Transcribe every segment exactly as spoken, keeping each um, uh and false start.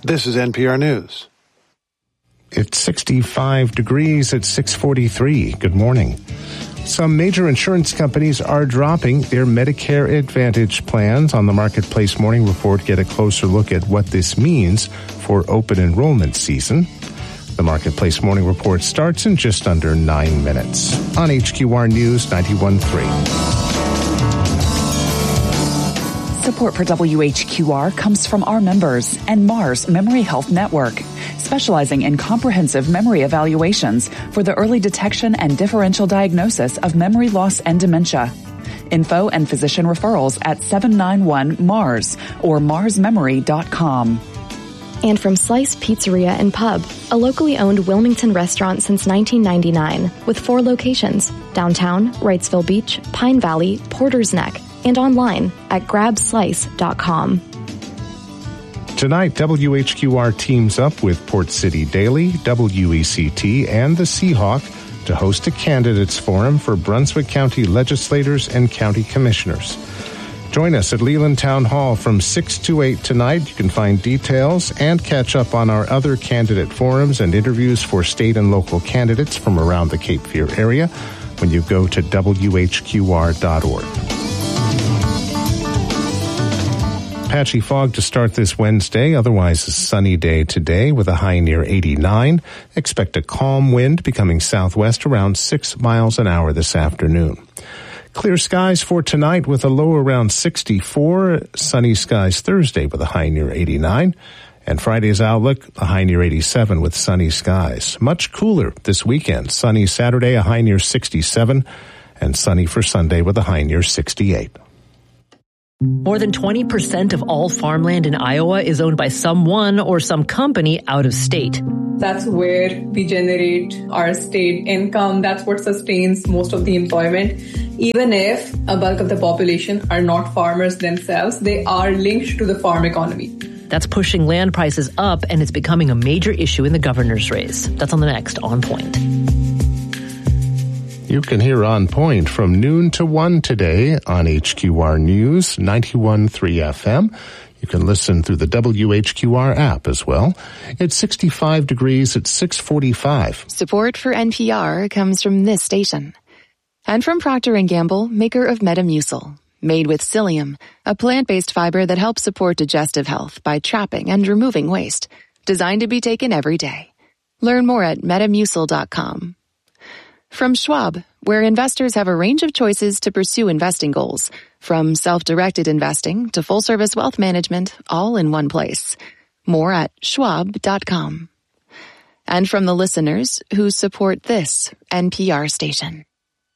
This is N P R News. It's sixty-five degrees at six forty-three. Good morning. Some major insurance companies are dropping their Medicare Advantage plans. On the Marketplace Morning Report, get a closer look at what this means for open enrollment season. The Marketplace Morning Report starts in just under nine minutes on H Q R News ninety-one point three. Support for W H Q R comes from our members and Mars Memory Health Network, specializing in comprehensive memory evaluations for the early detection and differential diagnosis of memory loss and dementia. Info and physician referrals at seven nine one MARS or mars memory dot com. And from Slice Pizzeria and Pub, a locally owned Wilmington restaurant since nineteen ninety-nine, with four locations: downtown, Wrightsville Beach, Pine Valley, Porter's Neck, and online at grab slice dot com. Tonight, W H Q R teams up with Port City Daily, W E C T, and the Seahawk to host a candidates forum for Brunswick County legislators and county commissioners. Join us at Leland Town Hall from six to eight tonight. You can find details and catch up on our other candidate forums and interviews for state and local candidates from around the Cape Fear area when you go to W H Q R dot org. Patchy fog to start this Wednesday, otherwise a sunny day today with a high near eighty-nine. Expect a calm wind becoming southwest around six miles an hour this afternoon. Clear skies for tonight with a low around sixty-four. Sunny skies Thursday with a high near eighty-nine. And Friday's outlook, a high near eighty-seven with sunny skies. Much cooler this weekend. Sunny Saturday, a high near sixty-seven. And sunny for Sunday with a high near sixty-eight. More than twenty percent of all farmland in Iowa is owned by someone or some company out of state. That's where we generate our state income. That's what sustains most of the employment. Even if a bulk of the population are not farmers themselves, they are linked to the farm economy. That's pushing land prices up, and it's becoming a major issue in the governor's race. That's on the next On Point. You can hear On Point from noon to one today on H Q R News ninety-one point three F M. You can listen through the W H Q R app as well. It's sixty-five degrees at six forty-five. Support for N P R comes from this station. And from Procter and Gamble, maker of Metamucil. Made with psyllium, a plant-based fiber that helps support digestive health by trapping and removing waste. Designed to be taken every day. Learn more at metamucil dot com. From Schwab, where investors have a range of choices to pursue investing goals, from self-directed investing to full-service wealth management, all in one place. More at schwab dot com. And from the listeners who support this N P R station.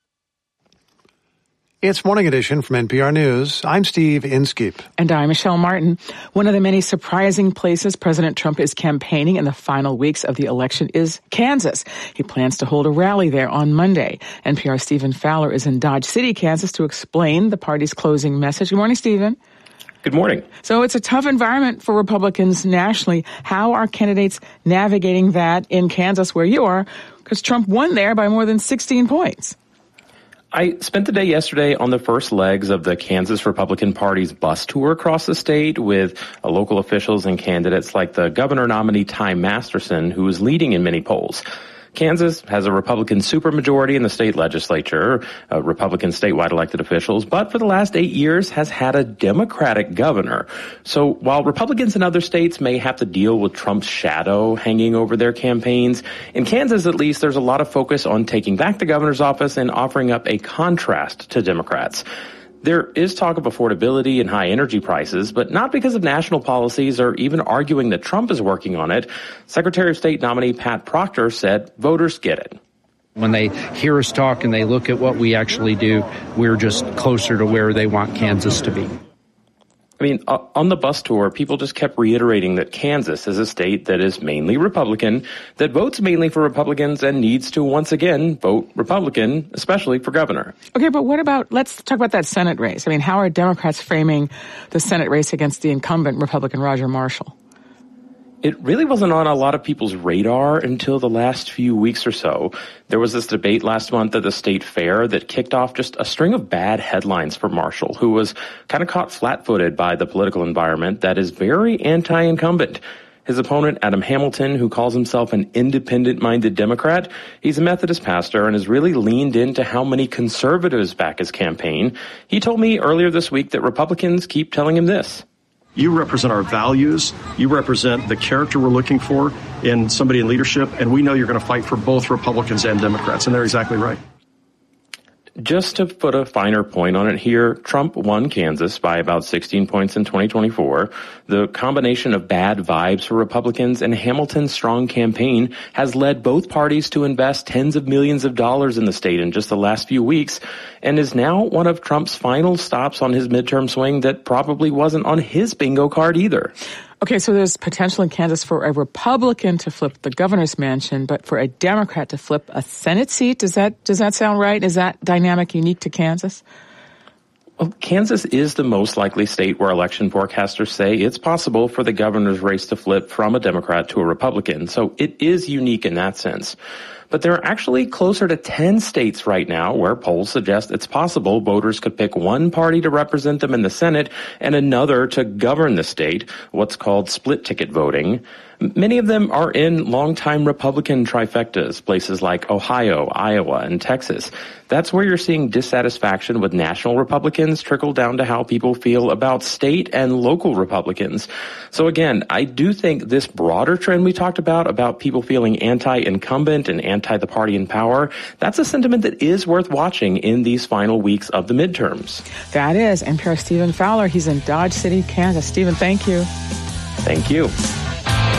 It's Morning Edition from N P R News. I'm Steve Inskeep. And I'm Michelle Martin. One of the many surprising places President Trump is campaigning in the final weeks of the election is Kansas. He plans to hold a rally there on Monday. N P R's Stephen Fowler is in Dodge City, Kansas, to explain the party's closing message. Good morning, Stephen. Good morning. So it's a tough environment for Republicans nationally. How are candidates navigating that in Kansas, where you are? Because Trump won there by more than sixteen points. I spent the day yesterday on the first legs of the Kansas Republican Party's bus tour across the state with uh, local officials and candidates like the governor nominee Ty Masterson, who is leading in many polls. Kansas has a Republican supermajority in the state legislature, uh, Republican statewide elected officials, but for the last eight years has had a Democratic governor. So while Republicans in other states may have to deal with Trump's shadow hanging over their campaigns, in Kansas at least there's a lot of focus on taking back the governor's office and offering up a contrast to Democrats. There is talk of affordability and high energy prices, but not because of national policies or even arguing that Trump is working on it. Secretary of State nominee Pat Proctor said voters get it. When they hear us talk and they look at what we actually do, we're just closer to where they want Kansas to be. I mean, uh, on the bus tour, people just kept reiterating that Kansas is a state that is mainly Republican, that votes mainly for Republicans and needs to once again vote Republican, especially for governor. Okay, but what about, let's talk about that Senate race. I mean, how are Democrats framing the Senate race against the incumbent Republican Roger Marshall? It really wasn't on a lot of people's radar until the last few weeks or so. There was this debate last month at the state fair that kicked off just a string of bad headlines for Marshall, who was kind of caught flat-footed by the political environment that is very anti-incumbent. His opponent, Adam Hamilton, who calls himself an independent-minded Democrat, he's a Methodist pastor and has really leaned into how many conservatives back his campaign. He told me earlier this week that Republicans keep telling him this. You represent our values. You represent the character we're looking for in somebody in leadership, and we know you're going to fight for both Republicans and Democrats, and they're exactly right. Just to put a finer point on it here, Trump won Kansas by about sixteen points in twenty twenty-four. The combination of bad vibes for Republicans and Hamilton's strong campaign has led both parties to invest tens of millions of dollars in the state in just the last few weeks, and is now one of Trump's final stops on his midterm swing that probably wasn't on his bingo card either. Okay, so there's potential in Kansas for a Republican to flip the governor's mansion, but for a Democrat to flip a Senate seat. Does that does that sound right? Is that dynamic unique to Kansas? Well, Kansas is the most likely state where election forecasters say it's possible for the governor's race to flip from a Democrat to a Republican. So it is unique in that sense. But there are actually closer to ten states right now where polls suggest it's possible voters could pick one party to represent them in the Senate and another to govern the state, what's called split ticket voting. Many of them are in longtime Republican trifectas, places like Ohio, Iowa, and Texas. That's where you're seeing dissatisfaction with national Republicans trickle down to how people feel about state and local Republicans. So again, I do think this broader trend we talked about, about people feeling anti-incumbent and anti the party in power, that's a sentiment that is worth watching in these final weeks of the midterms. That is N P R's Stephen Fowler. He's in Dodge City, Kansas. Stephen, thank you. Thank you.